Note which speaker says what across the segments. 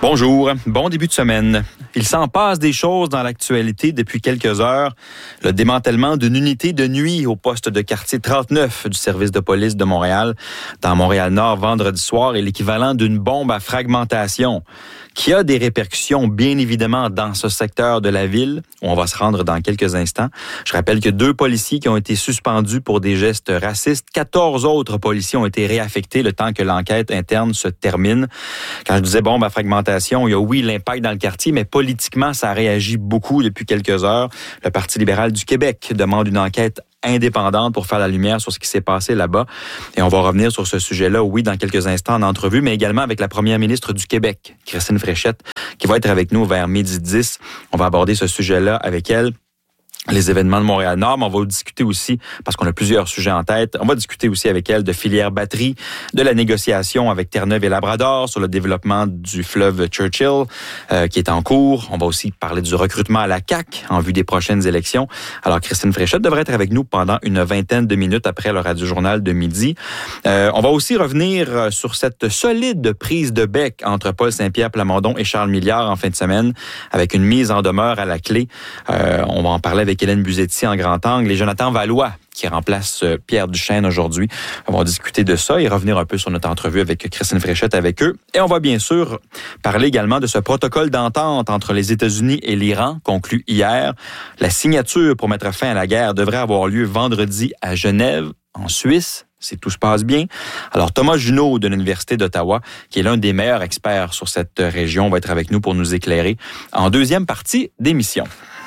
Speaker 1: Bonjour, bon début de semaine. Il s'en passe des choses dans l'actualité depuis quelques heures. Le démantèlement d'une unité de nuit au poste de quartier 39 du service de police de Montréal, dans Montréal-Nord, vendredi soir, est l'équivalent d'une bombe à fragmentation qui a des répercussions, bien évidemment, dans ce secteur de la ville, où on va se rendre dans quelques instants. Je rappelle que 2 policiers qui ont été suspendus pour des gestes racistes. 14 autres policiers ont été réaffectés le temps que l'enquête interne se termine. Quand je disais bombe à fragmentation, il y a oui l'impact dans le quartier, mais politiquement, ça réagit beaucoup depuis quelques heures. Le Parti libéral du Québec demande une enquête indépendante pour faire la lumière sur ce qui s'est passé là-bas. Et on va revenir sur ce sujet-là, oui, dans quelques instants en entrevue, mais également avec la première ministre du Québec, Christine Fréchette, qui va être avec nous vers 12h10. On va aborder ce sujet-là avec elle. Les événements de Montréal-Nord, mais on va discuter aussi, parce qu'on a plusieurs sujets en tête, on va discuter aussi avec elle de filière batterie, de la négociation avec Terre-Neuve et Labrador sur le développement du fleuve Churchill qui est en cours. On va aussi parler du recrutement à la CAQ en vue des prochaines élections. Alors, Christine Fréchette devrait être avec nous pendant une vingtaine de minutes après le Radio-Journal de midi. On va aussi revenir sur cette solide prise de bec entre Paul Saint-Pierre Plamondon et Charles Milliard en fin de semaine, avec une mise en demeure à la clé. On va en parler avec Hélène Buzetti en grand angle et Jonathan Valois qui remplace Pierre Duchesne aujourd'hui. On va discuter de ça et revenir un peu sur notre entrevue avec Christine Fréchette avec eux. Et on va bien sûr parler également de ce protocole d'entente entre les États-Unis et l'Iran conclu hier. La signature pour mettre fin à la guerre devrait avoir lieu vendredi à Genève, en Suisse, si tout se passe bien. Alors, Thomas Junot de l'Université d'Ottawa, qui est l'un des meilleurs experts sur cette région, va être avec nous pour nous éclairer en deuxième partie d'émission.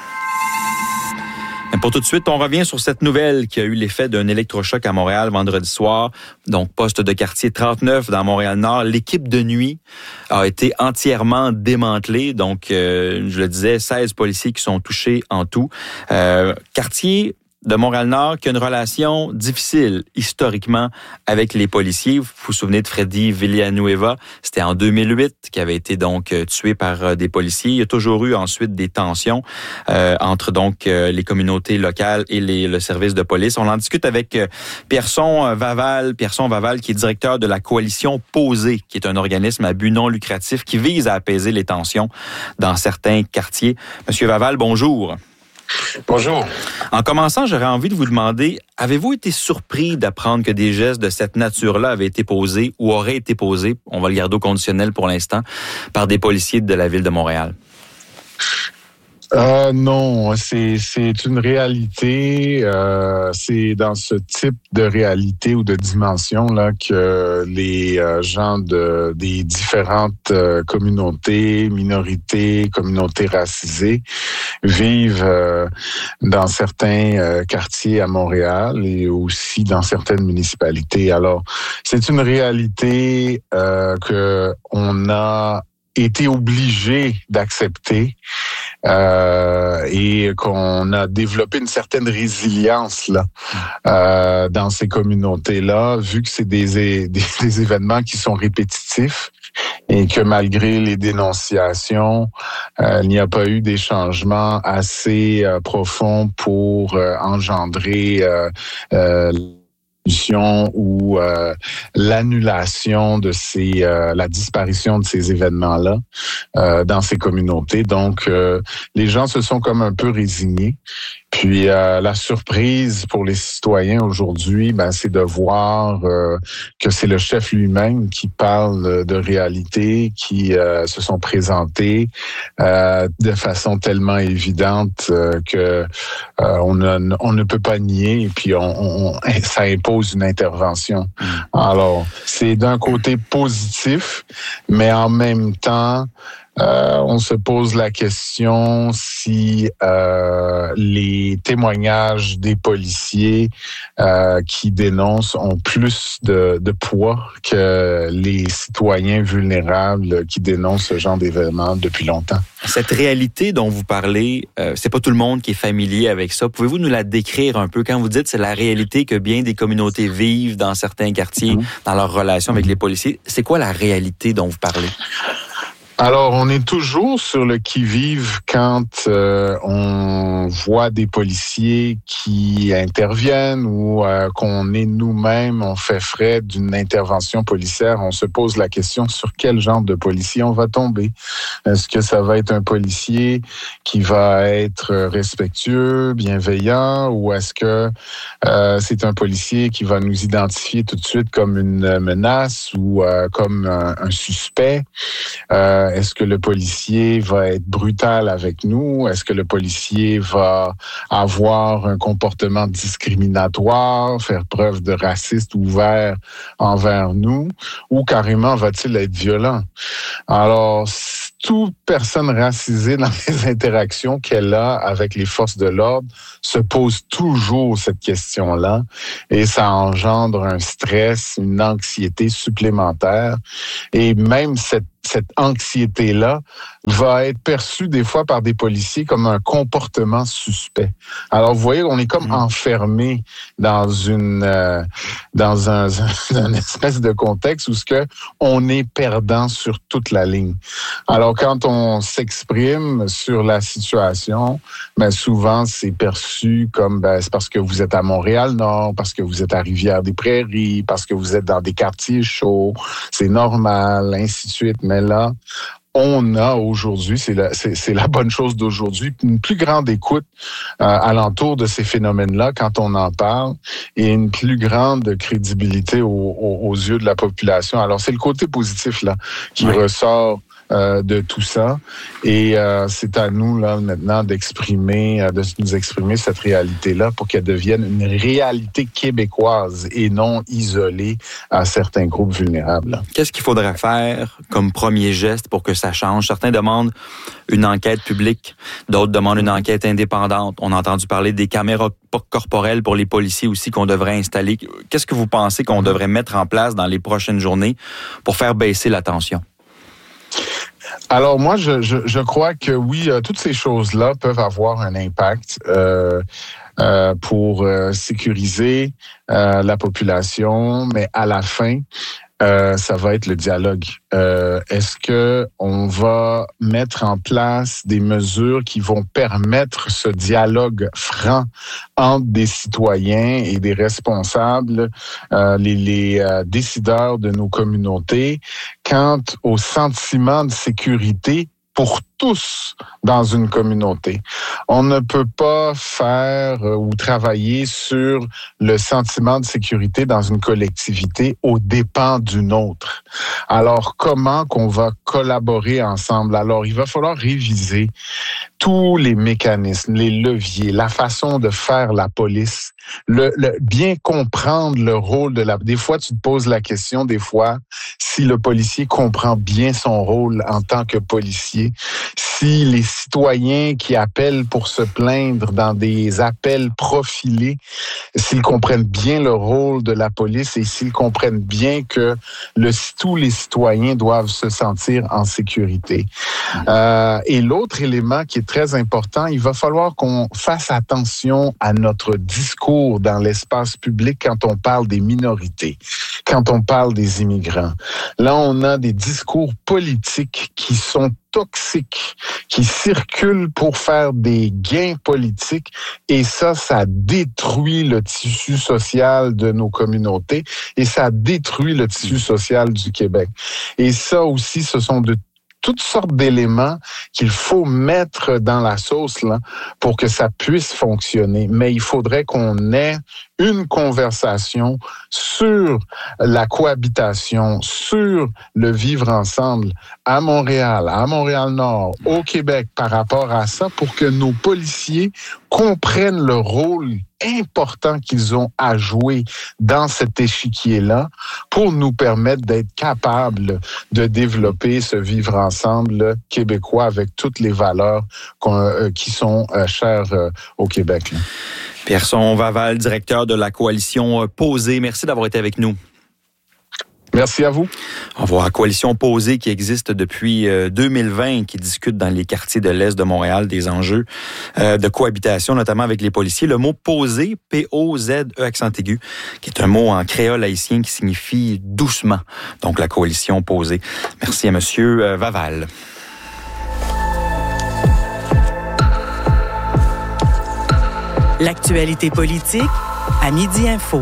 Speaker 1: Pour tout de suite, on revient sur cette nouvelle qui a eu l'effet d'un électrochoc à Montréal vendredi soir. Donc, poste de quartier 39 dans Montréal-Nord. L'équipe de nuit a été entièrement démantelée. Donc, je le disais, 16 policiers qui sont touchés en tout. Quartier de Montréal-Nord qui a une relation difficile historiquement avec les policiers. Vous vous souvenez de Freddy Villanueva, c'était en 2008 qui avait été donc tué par des policiers. Il y a toujours eu ensuite des tensions entre donc les communautés locales et le service de police. On en discute avec Pierson Vaval qui est directeur de la coalition Posée, qui est un organisme à but non lucratif qui vise à apaiser les tensions dans certains quartiers. Monsieur Vaval, bonjour.
Speaker 2: Bonjour.
Speaker 1: En commençant, j'aurais envie de vous demander, avez-vous été surpris d'apprendre que des gestes de cette nature-là avaient été posés ou auraient été posés, on va le garder au conditionnel pour l'instant, par des policiers de la ville de Montréal?
Speaker 2: Non, c'est une réalité. C'est dans ce type de réalité ou de dimension là que les gens des différentes communautés, minorités, communautés racisées vivent dans certains quartiers à Montréal et aussi dans certaines municipalités. Alors, c'est une réalité que on a été obligé d'accepter et qu'on a développé une certaine résilience là dans ces communautés-là, vu que c'est des événements qui sont répétitifs et que malgré les dénonciations, il n'y a pas eu des changements assez profonds pour engendrer ou l'annulation de la disparition de ces événements-là dans ces communautés. Donc, les gens se sont comme un peu résignés. Puis, la surprise pour les citoyens aujourd'hui, c'est de voir que c'est le chef lui-même qui parle de réalité, qui se sont présentés de façon tellement évidente que on ne peut pas nier. Et puis, ça impose une intervention. Alors, c'est d'un côté positif, mais en même temps, on se pose la question si les témoignages des policiers qui dénoncent ont plus de poids que les citoyens vulnérables qui dénoncent ce genre d'événements depuis longtemps.
Speaker 1: Cette réalité dont vous parlez, c'est pas tout le monde qui est familier avec ça. Pouvez-vous nous la décrire un peu? Quand vous dites c'est la réalité que bien des communautés vivent dans certains quartiers, dans leur relation avec les policiers, c'est quoi la réalité dont vous parlez?
Speaker 2: Alors, on est toujours sur le qui-vive quand on voit des policiers qui interviennent ou qu'on est nous-mêmes, on fait frais d'une intervention policière. On se pose la question sur quel genre de policier on va tomber. Est-ce que ça va être un policier qui va être respectueux, bienveillant, ou est-ce que c'est un policier qui va nous identifier tout de suite comme une menace ou comme un suspect? Est-ce que le policier va être brutal avec nous? Est-ce que le policier va avoir un comportement discriminatoire, faire preuve de racisme ouvert envers nous? Ou carrément va-t-il être violent? Alors, toute personne racisée dans les interactions qu'elle a avec les forces de l'ordre se pose toujours cette question-là et ça engendre un stress, une anxiété supplémentaire. Et même cette anxiété-là va être perçue des fois par des policiers comme un comportement suspect. Alors, vous voyez, on est comme enfermé dans un espèce de contexte où on est perdant sur toute la ligne. Alors, quand on s'exprime sur la situation, ben souvent, c'est perçu comme c'est parce que vous êtes à Montréal-Nord, parce que vous êtes à Rivière-des-Prairies, parce que vous êtes dans des quartiers chauds, c'est normal, ainsi de suite. Mais là, on a aujourd'hui, c'est la bonne chose d'aujourd'hui, une plus grande écoute alentour de ces phénomènes-là quand on en parle et une plus grande crédibilité aux yeux de la population. Alors, c'est le côté positif là qui ressort de tout ça. Et c'est à nous là maintenant de nous exprimer cette réalité-là pour qu'elle devienne une réalité québécoise et non isolée à certains groupes vulnérables.
Speaker 1: Qu'est-ce qu'il faudrait faire comme premier geste pour que ça change? Certains demandent une enquête publique, d'autres demandent une enquête indépendante. On a entendu parler des caméras corporelles pour les policiers aussi qu'on devrait installer. Qu'est-ce que vous pensez qu'on devrait mettre en place dans les prochaines journées pour faire baisser la tension?
Speaker 2: Alors moi, je crois que oui, toutes ces choses-là peuvent avoir un impact pour sécuriser la population, mais à la fin, ça va être le dialogue. Est-ce que on va mettre en place des mesures qui vont permettre ce dialogue franc entre des citoyens et des responsables, les décideurs de nos communautés, quant au sentiment de sécurité pour tous dans une communauté. On ne peut pas faire ou travailler sur le sentiment de sécurité dans une collectivité aux dépens d'une autre. Alors, comment qu'on va collaborer ensemble? Alors, il va falloir réviser tous les mécanismes, les leviers, la façon de faire la police, bien comprendre le rôle de la... Des fois, tu te poses la question, des fois, si le policier comprend bien son rôle en tant que policier, si les citoyens qui appellent pour se plaindre dans des appels profilés, s'ils comprennent bien le rôle de la police et s'ils comprennent bien que tous les citoyens doivent se sentir en sécurité. Et l'autre élément qui est très important, il va falloir qu'on fasse attention à notre discours dans l'espace public quand on parle des minorités, quand on parle des immigrants. Là, on a des discours politiques qui sont toxiques, qui circulent pour faire des gains politiques et ça détruit le tissu social de nos communautés et ça détruit le tissu social du Québec. Et ça aussi, ce sont de toutes sortes d'éléments qu'il faut mettre dans la sauce là pour que ça puisse fonctionner. Mais il faudrait qu'on ait une conversation sur la cohabitation, sur le vivre ensemble à Montréal-Nord, au Québec par rapport à ça pour que nos policiers comprennent le rôle important qu'ils ont à jouer dans cet échiquier-là pour nous permettre d'être capables de développer ce vivre ensemble québécois avec toutes les valeurs qui sont chères au Québec.
Speaker 1: Pierson Vaval, directeur de la coalition Posé, merci d'avoir été avec nous.
Speaker 2: Merci à vous.
Speaker 1: On voit la coalition opposée qui existe depuis 2020, qui discute dans les quartiers de l'Est de Montréal des enjeux de cohabitation, notamment avec les policiers. Le mot « poser », P-O-Z-E accent aigu, qui est un mot en créole haïtien qui signifie « doucement ». Donc, la coalition opposée. Merci à Monsieur Vaval.
Speaker 3: L'actualité politique à Midi Info.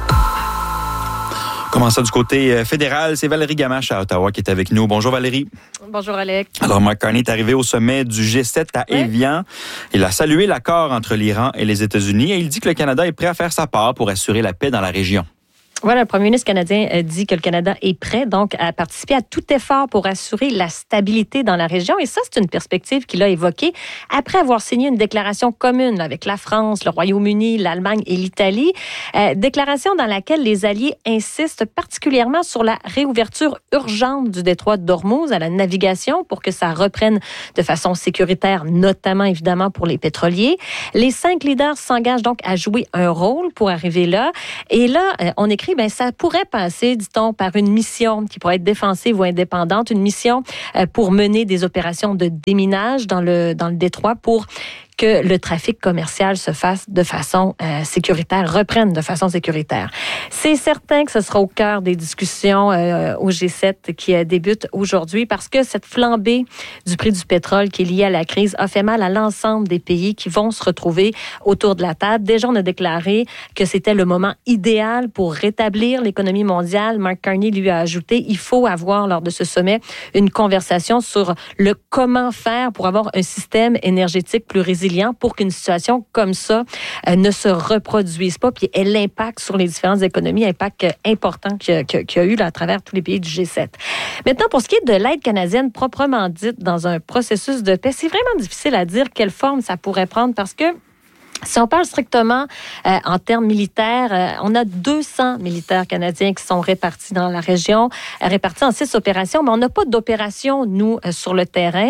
Speaker 1: Comment ça du côté fédéral? C'est Valérie Gamache à Ottawa qui est avec nous. Bonjour Valérie.
Speaker 4: Bonjour Alex.
Speaker 1: Alors Mark Carney est arrivé au sommet du G7 à Évian. Il a salué l'accord entre l'Iran et les États-Unis et il dit que le Canada est prêt à faire sa part pour assurer la paix dans la région.
Speaker 4: Voilà, le premier ministre canadien dit que le Canada est prêt donc à participer à tout effort pour assurer la stabilité dans la région. Et ça, c'est une perspective qu'il a évoquée après avoir signé une déclaration commune avec la France, le Royaume-Uni, l'Allemagne et l'Italie. Déclaration dans laquelle les alliés insistent particulièrement sur la réouverture urgente du détroit d'Ormuz à la navigation pour que ça reprenne de façon sécuritaire, notamment évidemment pour les pétroliers. Les 5 leaders s'engagent donc à jouer un rôle pour arriver là. Et là, on écrit ça pourrait passer, dit-on, par une mission qui pourrait être défensive ou indépendante, une mission pour mener des opérations de déminage dans le détroit pour que le trafic commercial se fasse de façon sécuritaire, reprenne de façon sécuritaire. C'est certain que ce sera au cœur des discussions au G7 qui débutent aujourd'hui parce que cette flambée du prix du pétrole qui est liée à la crise a fait mal à l'ensemble des pays qui vont se retrouver autour de la table. Déjà, on a déclaré que c'était le moment idéal pour rétablir l'économie mondiale. Mark Carney lui a ajouté, il faut avoir lors de ce sommet une conversation sur le comment faire pour avoir un système énergétique plus résilient pour qu'une situation comme ça ne se reproduise pas, puis ait l'impact sur les différentes économies, impact important qu'il y a eu là, à travers tous les pays du G7. Maintenant, pour ce qui est de l'aide canadienne proprement dite dans un processus de paix, c'est vraiment difficile à dire quelle forme ça pourrait prendre parce que si on parle strictement en termes militaires, on a 200 militaires canadiens qui sont répartis dans la région, répartis en 6 opérations, mais on n'a pas d'opérations, nous, sur le terrain.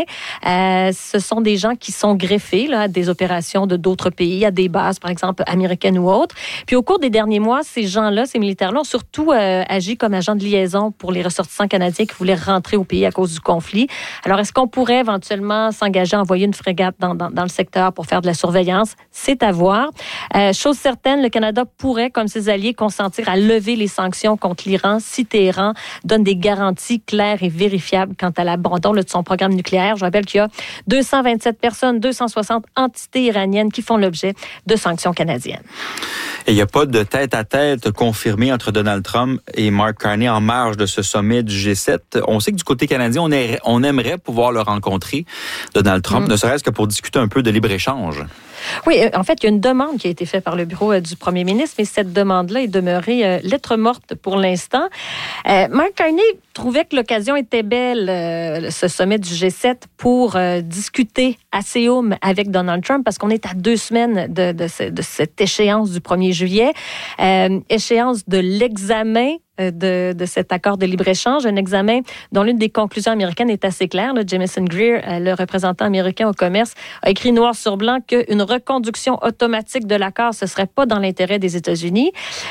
Speaker 4: Ce sont des gens qui sont greffés là, à des opérations de d'autres pays, à des bases, par exemple, américaines ou autres. Puis au cours des derniers mois, ces gens-là, ces militaires-là, ont surtout agi comme agents de liaison pour les ressortissants canadiens qui voulaient rentrer au pays à cause du conflit. Alors, est-ce qu'on pourrait éventuellement s'engager à envoyer une frégate dans le secteur pour faire de la surveillance? C'est à voir. Chose certaine, le Canada pourrait, comme ses alliés, consentir à lever les sanctions contre l'Iran si Téhéran donne des garanties claires et vérifiables quant à l'abandon de son programme nucléaire. Je rappelle qu'il y a 227 personnes, 260 entités iraniennes qui font l'objet de sanctions canadiennes.
Speaker 1: Et il n'y a pas de tête-à-tête confirmé entre Donald Trump et Mark Carney en marge de ce sommet du G7. On sait que du côté canadien, on aimerait pouvoir le rencontrer, Donald Trump, ne serait-ce que pour discuter un peu de libre-échange.
Speaker 4: Oui, en fait, il y a une demande qui a été faite par le bureau du premier ministre, mais cette demande-là est demeurée lettre morte pour l'instant. Mark Carney trouvait que l'occasion était belle, ce sommet du G7, pour discuter à Séoul avec Donald Trump, parce qu'on est à 2 semaines de cette échéance du 1er juillet, échéance de l'examen de cet accord de libre-échange, un examen dont l'une des conclusions américaines est assez claire. Là, Jamison Greer, le représentant américain au commerce, a écrit noir sur blanc qu'une reconduction automatique de l'accord, ce ne serait pas dans l'intérêt des États-Unis.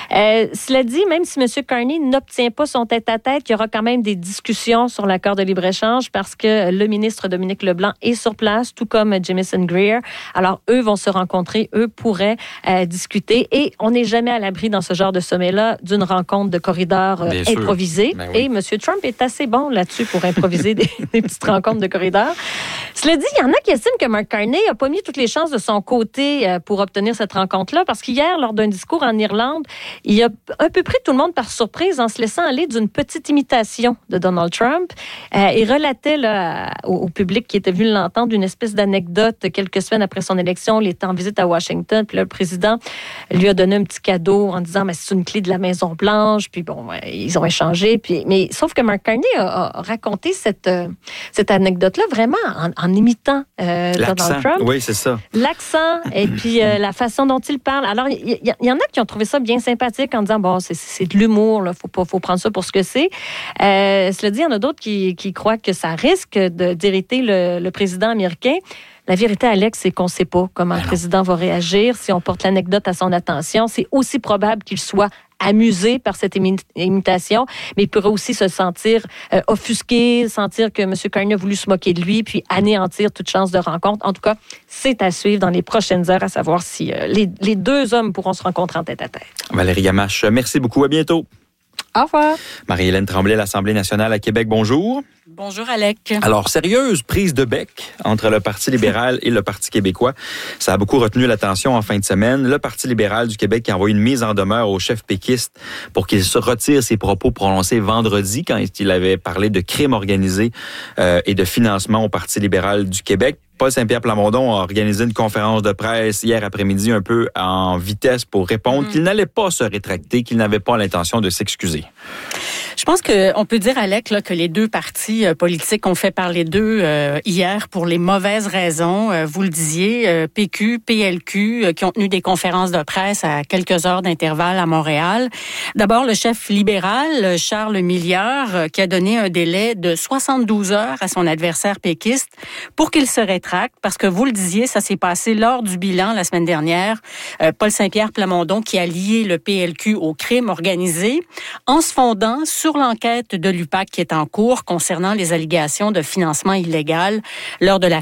Speaker 4: Cela dit, même si M. Carney n'obtient pas son tête-à-tête, il y aura quand même des discussions sur l'accord de libre-échange parce que le ministre Dominique Leblanc est sur place, tout comme Jamison Greer. Alors, eux vont se rencontrer, eux pourraient discuter et on n'est jamais à l'abri dans ce genre de sommet-là d'une rencontre de corridor improvisé. Ben oui. Et M. Trump est assez bon là-dessus pour improviser des petites rencontres de corridor. Cela dit, il y en a qui estiment que Mark Carney n'a pas mis toutes les chances de son côté pour obtenir cette rencontre-là, parce qu'hier, lors d'un discours en Irlande, il a un peu pris tout le monde par surprise en se laissant aller d'une petite imitation de Donald Trump. Il relatait là, au public qui était venu l'entendre une espèce d'anecdote quelques semaines après son élection. Il était en visite à Washington, puis là, le président lui a donné un petit cadeau en disant « mais c'est une clé de la Maison-Blanche », puis bon, ils ont échangé. Mais sauf que Mark Carney a raconté cette anecdote-là vraiment en imitant Donald Trump.
Speaker 1: Oui, c'est ça.
Speaker 4: L'accent et puis la façon dont il parle. Alors, il y en a qui ont trouvé ça bien sympathique en disant, bon, c'est de l'humour, là, faut prendre ça pour ce que c'est. Cela dit, il y en a d'autres qui croient que ça risque d'irriter le président américain. La vérité, Alex, c'est qu'on ne sait pas comment le président va réagir. Si on porte l'anecdote à son attention, c'est aussi probable qu'il soit amusé par cette imitation, mais il pourrait aussi se sentir offusqué, sentir que M. Carney a voulu se moquer de lui, puis anéantir toute chance de rencontre. En tout cas, c'est à suivre dans les prochaines heures, à savoir si les deux hommes pourront se rencontrer en tête-à-tête.
Speaker 1: Valérie Gamache, merci beaucoup. À bientôt.
Speaker 4: Au revoir.
Speaker 1: Marie-Hélène Tremblay, l'Assemblée nationale à Québec, bonjour.
Speaker 5: Bonjour, Alec.
Speaker 1: Alors, sérieuse prise de bec entre le Parti libéral et le Parti québécois. Ça a beaucoup retenu l'attention en fin de semaine. Le Parti libéral du Québec qui a envoyé une mise en demeure au chef péquiste pour qu'il se retire ses propos prononcés vendredi quand il avait parlé de crimes organisés et de financement au Parti libéral du Québec. Paul Saint-Pierre Plamondon a organisé une conférence de presse hier après-midi un peu en vitesse pour répondre qu'il n'allait pas se rétracter, qu'il n'avait pas l'intention de s'excuser.
Speaker 5: Je pense qu'on peut dire, Alec, là, que les deux partis politiques ont fait parler d'eux hier pour les mauvaises raisons. Vous le disiez, PQ, PLQ, qui ont tenu des conférences de presse à quelques heures d'intervalle à Montréal. D'abord, le chef libéral, Charles Milliard, qui a donné un délai de 72 heures à son adversaire péquiste pour qu'il se rétracte, parce que vous le disiez, ça s'est passé lors du bilan la semaine dernière. Paul Saint-Pierre Plamondon qui a lié le PLQ au crime organisé en se fondant sur l'enquête de l'UPAC qui est en cours concernant les allégations de financement illégal lors de la